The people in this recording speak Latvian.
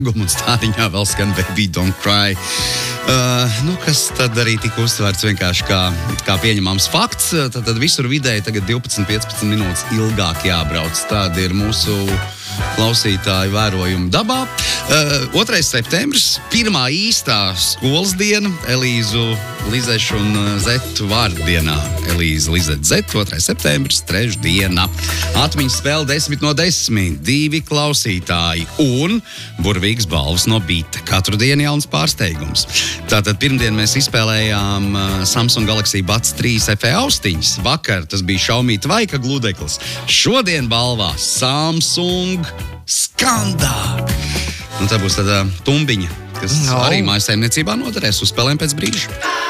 Un stāriņā vēl skan Baby Don't Cry. Kas tad arī tika uztvērts vienkārši kā pieņemams fakts. Tad visur vidēji tagad 12-15 minūtes ilgāk jābrauc. Tāda ir mūsu klausītāju vērojumi dabā. 2. septembris, pirmā īstā skolas diena, Elīzu, Lizešu un Zetu vārdienā. Elīza, Lizeta, Zeta, 2. septembris, trešdiena. Atmiņas spēle 10 no 10, 2 klausītāji un burvīgas balvas no Bita. Katru dienu jauns pārsteigums. Tātad pirmdien mēs izspēlējām Samsung Galaxy Buds 3 FE austiņas. Vakar tas bija Xiaomi tvaika gludeklis. Šodien balvā Samsung Skanda. Un tā būs tāda tumbiņa, kas arī mājassaimniecībā noderēs. Uzspēlēm pēc brīža.